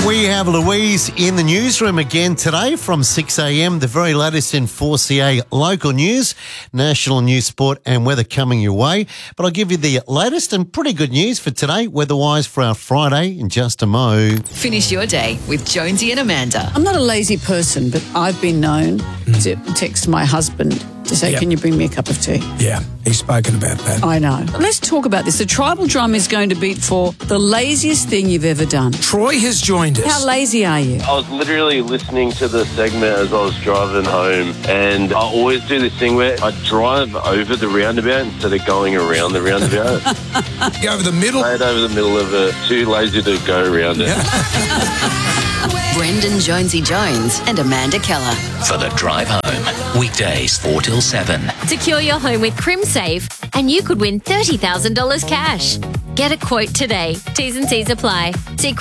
We have Louise in the newsroom again today from 6 a.m. The very latest in 4CA local news, national news, sport and weather coming your way. But I'll give you the latest and pretty good news for today, weather-wise for our Friday in just a mo. Finish your day with Jonesy and Amanda. I'm not a lazy person, but I've been known to text my husband to say, can you bring me a cup of tea? Yeah, he's spoken about that. I know. Let's talk about this. The tribal drum is going to beat for the laziest thing you've ever done. Troy has joined us. How lazy are you? I was literally listening to the segment as I was driving home, and I always do this thing where I drive over the roundabout instead of going around the roundabout. Go over the middle? Straight over the middle of it. Too lazy to go around it. Brendan Jonesy Jones and Amanda Keller. For the drive home, weekdays 4 till 7. Secure your home with CrimSafe and you could win $30,000 cash. Get a quote today. T's and C's apply. See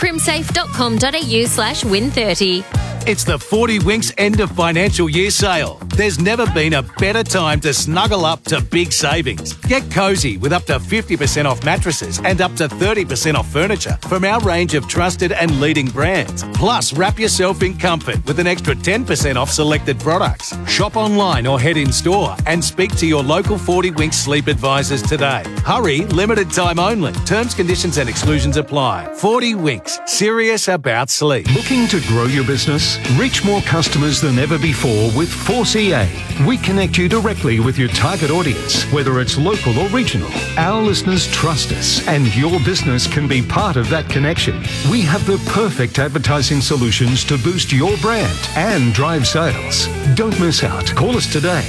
crimsafe.com.au/win30. It's the 40 Winks end of financial year sale. There's never been a better time to snuggle up to big savings. Get cosy with up to 50% off mattresses and up to 30% off furniture from our range of trusted and leading brands. Plus, wrap yourself in comfort with an extra 10% off selected products. Shop online or head in store and speak to your local 40 Winks sleep advisors today. Hurry, limited time only. Terms, conditions and exclusions apply. 40 Winks, serious about sleep. Looking to grow your business? Reach more customers than ever before with 4CA. We connect you directly with your target audience, whether it's local or regional. Our listeners trust us, and your business can be part of that connection. We have the perfect advertising solutions to boost your brand and drive sales. Don't miss out. Call us today,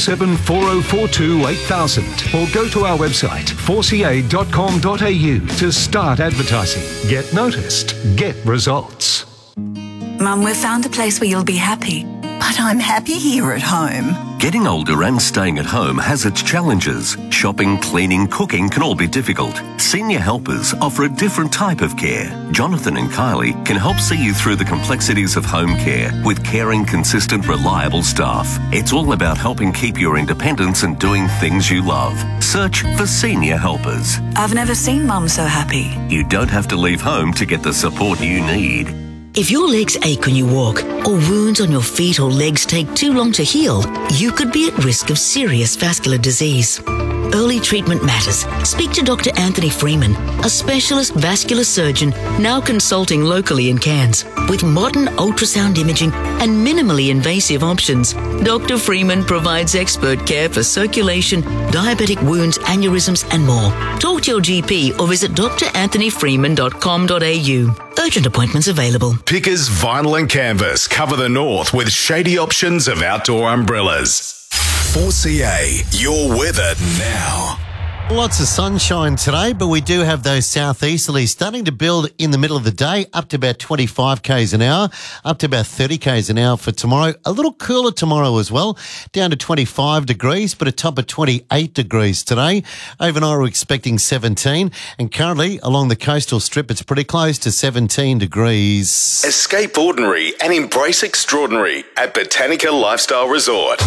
0740442 8000, or go to our website, 4ca.com.au to start advertising. Get noticed. Get results. Mum, we've found a place where you'll be happy. But I'm happy here at home. Getting older and staying at home has its challenges. Shopping, cleaning, cooking can all be difficult. Senior Helpers offer a different type of care. Jonathan and Kylie can help see you through the complexities of home care with caring, consistent, reliable staff. It's all about helping keep your independence and doing things you love. Search for Senior Helpers. I've never seen Mum so happy. You don't have to leave home to get the support you need. If your legs ache when you walk, or wounds on your feet or legs take too long to heal, you could be at risk of serious vascular disease. Early treatment matters. Speak to Dr. Anthony Freeman, a specialist vascular surgeon now consulting locally in Cairns. With modern ultrasound imaging and minimally invasive options, Dr. Freeman provides expert care for circulation, diabetic wounds, aneurysms and more. Talk to your GP or visit drantonyfreeman.com.au. Urgent appointments available. Pickers Vinyl and Canvas cover the north with shady options of outdoor umbrellas. 4CA, your weather now. Lots of sunshine today, but we do have those southeasterlies starting to build in the middle of the day, up to about 25 k's an hour, up to about 30 k's an hour for tomorrow. A little cooler tomorrow as well, down to 25 degrees, but a top of 28 degrees today. Overnight we're expecting 17, and currently along the coastal strip it's pretty close to 17 degrees. Escape ordinary and embrace extraordinary at Botanica Lifestyle Resort.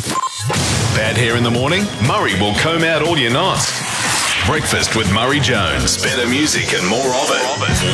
Bad hair in the morning? Murray will comb out all your knots. Breakfast with Murray Jones. Better music and more of it.